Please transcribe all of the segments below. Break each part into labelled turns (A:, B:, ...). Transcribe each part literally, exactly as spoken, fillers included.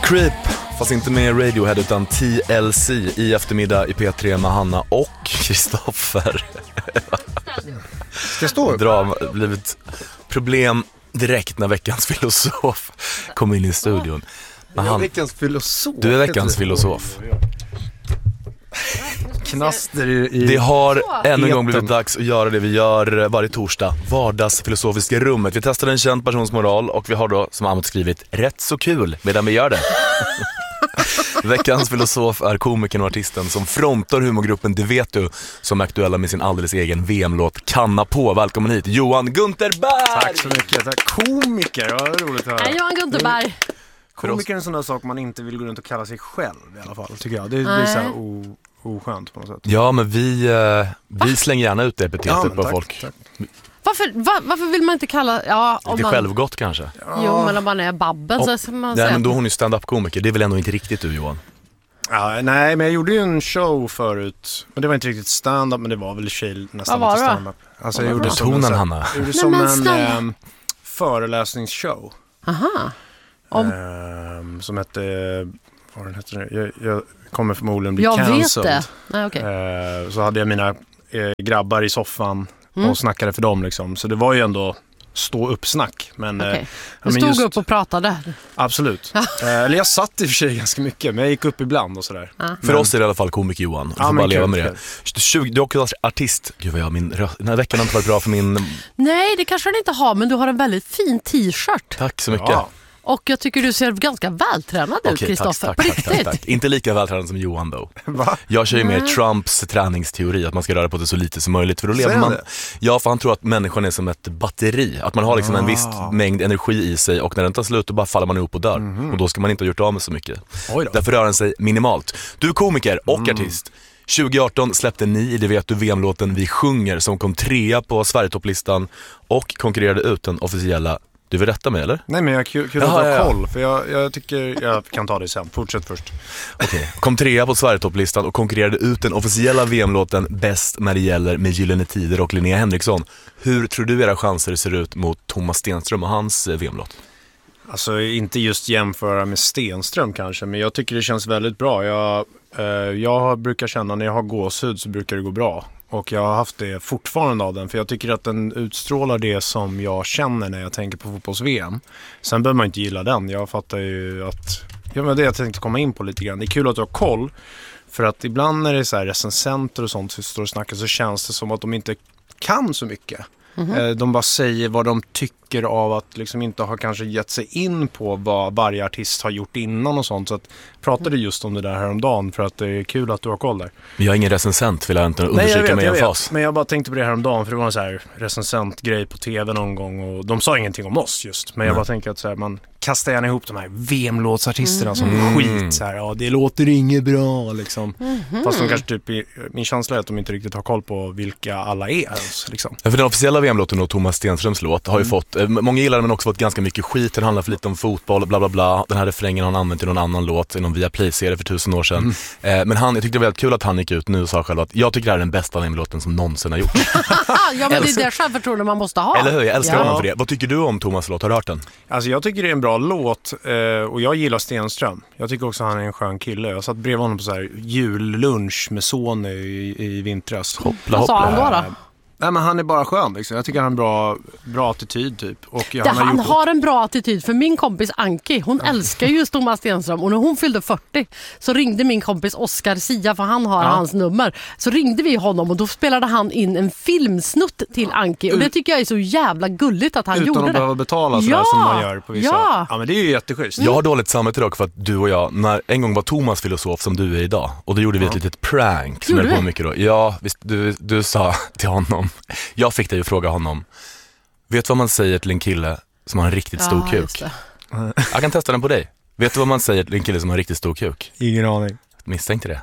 A: Creep, fast inte med Radiohead utan T L C i eftermiddag i P tre med Hanna och Kristoffer.
B: Ska jag stå upp?
A: Drama, blivit problem direkt när veckans filosof kom in i studion.
B: Jag är veckans filosof.
A: Du är veckans filosof.
B: Knaster i...
A: Det har ännu en gång blivit
B: eten.
A: dags att göra det vi gör varje torsdag. Vardagsfilosofiska rummet. Vi testar en känd persons moral och vi har då, som Amat skrivit, rätt så kul medan vi gör det. Veckans filosof är komikern och artisten som frontar humorgruppen Det vet du, som är aktuella med sin alldeles egen V M-låt Kanna på. Välkommen hit, Johan Gunterberg!
B: Tack så mycket. Tack. Komiker, ja, det är roligt att höra.
C: Nej, Johan Gunterberg.
B: Komiker är en sån där sak man inte vill gå runt och kalla sig själv i alla fall, tycker jag. Det blir så här o- oskönt på något sätt.
A: Ja, men vi, eh, vi slänger gärna ut det epitetet
B: Ja,
A: på
B: tack,
A: folk.
B: tack.
C: Varför, va, varför vill man inte kalla... Ja, om
A: Lite
C: man,
A: självgott kanske.
C: Jo, men om man är Babben så ska man
A: Nej,
C: säga...
A: men då är hon ju stand-up-komiker. Det är väl ändå inte riktigt du, Johan?
B: Ja, nej, men jag gjorde ju en show förut. Men det var inte riktigt stand-up, men det var väl i sig nästan
C: Vad var
B: lite
C: det då?
B: stand-up. Alltså, jag
C: Vad var
B: gjorde
C: det?
B: som en,
A: Tonen,
B: så här-
A: Hanna.
B: jag gjorde
C: Nej,
B: som
C: men
B: en
C: snälla.
B: ehm, föreläsningsshow.
C: Aha. Om,
B: Ehm, som hette... Vad den heter nu? Jag, jag kommer förmodligen bli
C: jag vet
B: cancelled.
C: det. Nej, okej.
B: Eh, så hade jag mina eh, grabbar i soffan
C: Mm.
B: och snackade för dem liksom. Så det var ju ändå stå upp snack. Men,
C: Okej.
B: eh,
C: Du
B: men
C: stod
B: just-
C: upp och pratade.
B: Absolut. eh, eller jag satt i och för sig ganska mycket, men jag gick upp ibland och sådär.
C: Ja.
A: För oss är det i alla fall komiker Johan. Du
B: Ja,
A: får
B: men
A: bara leva
B: kul,
A: med det.
B: kul.
A: tjugo, du är också artist. Gud vad jag, min röst. Den här veckan har inte varit bra för min...
C: Nej, det kanske den inte har, men du har en väldigt fin t-shirt.
A: Tack så mycket.
B: Ja.
C: Och jag tycker du ser ganska vältränad ut,
A: Okej,
C: Kristoffer.
A: tack,
C: På
A: tack, tack,
C: riktigt.
A: tack, tack. Inte lika vältränad som Johan då.
B: Va?
A: Jag kör ju mer
C: Nej.
A: Trumps träningsteori, att man ska röra på det så lite som möjligt. För då lever
B: Säger
A: man...
B: han det?
A: Ja, för han tror att människan är som ett batteri. Att man har liksom en viss
B: Ah.
A: mängd energi i sig och när den tar slut då bara faller man ihop och dör.
B: Mhm.
A: Och då ska man inte ha gjort av med så mycket.
B: Oj då.
A: Därför rör den sig minimalt. Du är komiker och
B: Mm.
A: artist. tjugo arton släppte ni i Det vet du V M-låten Vi sjunger som kom trea på Sverigetopplistan och konkurrerade ut den officiella. Du vill rätta mig eller?
B: Nej, men jag kul, kul att
A: Jaha,
B: ha
A: ja, ja.
B: koll. För jag, jag tycker, jag kan ta det sen. Fortsätt först.
A: Okej. Kom trea på Sverigetopplistan och konkurrerade ut den officiella V M-låten Bäst när det gäller med Gyllene Tider och Linnea Henriksson. Hur tror du era chanser ser ut mot Thomas Stenström och hans eh, V M-låt?
B: Alltså inte just jämföra med Stenström kanske, men jag tycker det känns väldigt bra. Jag, eh, jag brukar känna när jag har gåshud så brukar det gå bra. Och jag har haft det fortfarande av den, för jag tycker att den utstrålar det som jag känner när jag tänker på fotbolls-V M. Sen behöver man inte gilla den. Jag fattar ju att... Ja, men det jag tänkte komma in på lite grann. Det är kul att du har koll, för att ibland när det är så här recensenter och sånt som står och snackar så känns det som att de inte kan så mycket. Eh, De bara säger vad de tycker av att liksom inte ha kanske gett sig in på vad varje artist har gjort innan och sånt. Så att pratade just om det där häromdagen, för att det är kul att du har koll där.
A: Men jag är ingen recensent, vill jag inte
B: Nej,
A: undersöka
B: jag vet,
A: mig
B: jag
A: en
B: vet.
A: fas.
B: Men jag bara tänkte på det häromdagen, för det var en så här recensentgrej på tv någon gång och de sa ingenting om oss just. Men jag
A: Nej.
B: bara tänker att så här, man kastar gärna ihop de här V M-låtsartisterna som
A: Mm.
B: skit. Så här, ja, det låter inget bra liksom. Fast de kanske typ, min känsla är att de inte riktigt har koll på vilka alla är ens, liksom.
A: Ja, för den officiella V M-låten och Thomas Stenströms låt har ju
B: Mm.
A: fått, eh, många gillar den men också fått ganska mycket skit. Den handlar för lite om fotboll, bla bla bla. Den här refrängen har han använt i någon annan låt i någon Viaplay-serie för tusen år sedan.
B: Mm.
A: Eh, men han, jag tyckte det var väldigt kul att han gick ut nu och sa själv att jag tycker det här är den bästa V M-låten som någonsin har gjorts.
C: Ja, men det är det självförtroende man måste ha.
A: Eller hur? Jag älskar
C: Ja.
A: honom för det. Vad tycker du om Thomas låt? Har du hört den?
B: Alltså jag tycker det är en bra låt eh, och jag gillar Stenström. Jag tycker också han är en skön kille. Jag satt bredvid honom på så här jullunch med son i, i vintras.
A: Hoppla,
C: Vad sa
A: hoppla.
C: han då då?
B: Eh, Nej, men han är bara skön liksom. Jag tycker han har en bra, bra attityd typ. Och
C: Det,
B: han har
C: han
B: gjort
C: har en bra attityd, för min kompis Anki, hon älskar ju Thomas Stenström, och när hon fyllde fyrtio så ringde min kompis Oscar Sia, för han har
B: Ja.
C: hans nummer, så ringde vi honom och då spelade han in en filmsnutt till Anki, och det tycker jag är så jävla gulligt att han
B: utan
C: gjorde
B: att
C: det.
B: behöva betala sådär
C: Ja,
B: som man gör på vissa.
C: ja.
B: Ja, men det är ju jätteschysst.
A: Jag har dåligt samvete dock för att du och jag, när en gång var Thomas filosof som du är idag, och då gjorde vi ett litet prank som
C: Gjorde
A: jag på
C: vi?
A: mycket då. Ja, visst, du, du sa till honom, jag fick dig att fråga honom, vet du vad man säger till en kille som har en riktigt stor
C: Ja, just
A: kuk?
C: det.
A: Jag kan testa den på dig. Vet du vad man säger till en kille som har en riktigt stor kuk?
B: Ingen aning.
A: Misstänkte det.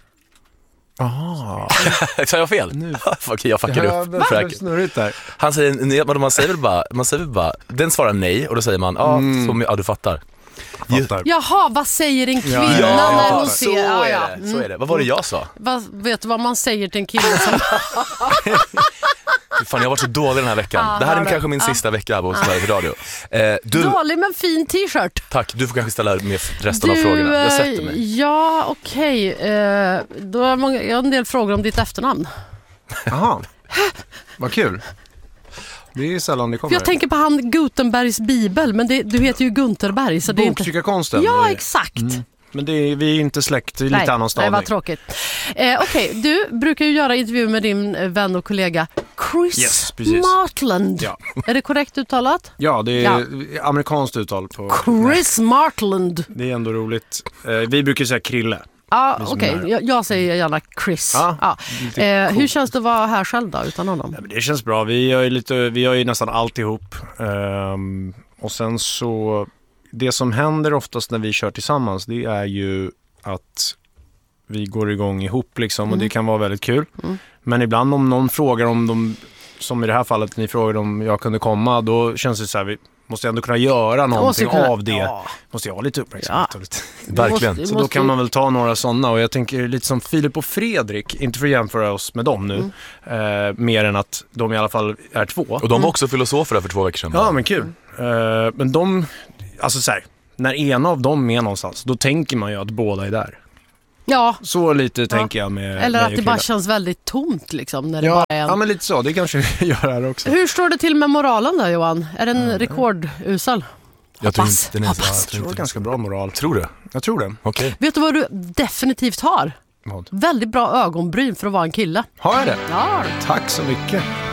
B: Aha.
A: Sa jag fel?
B: Nu.
A: Okej, jag fuckade
B: Ja,
A: upp.
B: det är
A: Frank.
B: snurrigt där.
A: Han säger, nej, men man säger väl bara, man säger väl bara, den svarar nej och då säger man, ja,
B: Mm.
A: så, ja du fattar.
B: Fattar.
C: Jaha, vad säger en kvinna
B: Ja, ja,
C: när
B: ja,
C: hon
A: så
C: ser... Ja,
A: är
C: ja.
A: det, så är det. Vad var det jag sa?
C: Vad, vet du vad man säger till en kille som...
A: Fan, jag har varit så dålig den här veckan.
C: Ja,
A: det här är
C: det.
A: kanske min
C: Ja.
A: sista vecka på Sveriges Radio. Eh, du,
C: Dålig men fin t-shirt.
A: tack, du får kanske ställa med resten
C: Du,
A: av frågorna. Jag
C: eh,
A: sätter mig.
C: Ja, okej. Eh, då har många, jag har en del frågor om ditt efternamn.
B: Jaha, vad kul. Det är sällan det kommer.
C: För jag tänker på han Gutenbergs bibel, men det, du heter ju Gunterberg. Så det är inte...
B: Boktryckarkonsten.
C: Ja, exakt.
B: Mm. Men det är, vi är inte släkt, det är lite
C: Nej,
B: annan stavning.
C: det var tråkigt. Eh, Okej, du brukar ju göra intervju med din eh, vän och kollega Chris
B: Yes, precis.
C: Martland.
B: Ja.
C: Är det korrekt uttalat?
B: Ja, det är
C: Ja.
B: amerikanskt uttal på...
C: Chris Martland.
B: Det är ändå roligt. Eh, vi brukar säga Krille.
C: Ja,
B: Vi som
C: okej.
B: är här.
C: Jag, jag säger gärna Chris.
B: Ja,
C: Ja.
B: lite
C: Eh, hur
B: coolt.
C: känns det att vara här själv då, utan honom?
B: Nej, men det känns bra. Vi gör ju, lite, vi gör ju nästan alltihop. Um, och sen så... Det som händer oftast när vi kör tillsammans, det är ju att vi går igång ihop liksom, och
C: Mm.
B: det kan vara väldigt kul.
C: Mm.
B: Men ibland om någon frågar om de, som i det här fallet, ni frågade om jag kunde komma, då känns det så här, vi måste ändå kunna göra någonting
C: kunna-
B: av det.
C: Ja.
B: Måste jag ha lite uppmärksamhet.
C: Ja.
B: Och lite.
A: Verkligen.
C: Du
B: Så
C: måste
B: då kan
C: ju-
B: man väl ta några sådana, och jag tänker lite som Filip och Fredrik, inte för att jämföra oss med dem nu,
C: Mm.
B: eh, mer än att de i alla fall är två.
A: Och de var också filosofer där för två veckor sedan.
B: Ja, men kul. Eh, men de, alltså så här, när ena av dem är någonstans, då tänker man ju att båda är där.
C: Ja,
B: Så lite tänker jag med
C: eller
B: mig
C: att
B: och
C: det bara
B: Krille.
C: känns väldigt tomt liksom, när det
B: Ja,
C: bara är en...
B: ja, men lite så. Det kanske vi gör här också.
C: Hur står det till med moralen då, Johan? Är den rekordusel?
A: Jag tror
C: Hoppas.
A: inte den är så-
C: Hoppas.
A: jag
B: Jag
A: tror
B: tror det är
A: inte
B: ganska bra moral.
A: Tror du?
B: Jag tror det.
A: Okej.
C: Vet du vad du definitivt har?
B: Vad?
C: Väldigt bra ögonbryn för att vara en kille.
B: Har jag det?
C: Ja.
B: Tack så mycket.